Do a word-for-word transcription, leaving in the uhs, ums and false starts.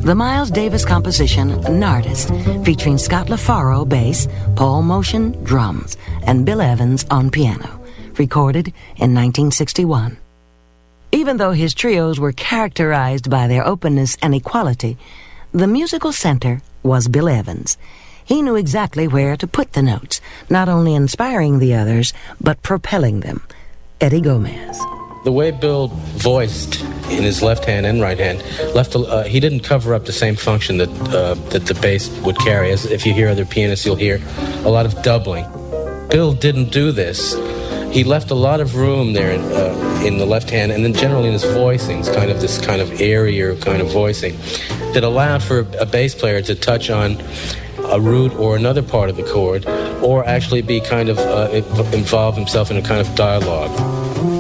the Miles Davis composition An Artist, featuring Scott LaFaro bass, Paul Motion drums, and Bill Evans on piano, recorded in nineteen sixty-one. Even though his trios were characterized by their openness and equality, the musical center was Bill Evans. He knew exactly where to put the notes, not only inspiring the others, but propelling them. Eddie Gomez. The way Bill voiced in his left hand and right hand, left uh, he didn't cover up the same function that uh, that the bass would carry. As if you hear other pianists, you'll hear a lot of doubling. Bill didn't do this. He left a lot of room there in, uh, in the left hand, and then generally in his voicings, kind of this kind of airier kind of voicing that allowed for a bass player to touch on a root or another part of the chord, or actually be kind of uh, involve himself in a kind of dialogue.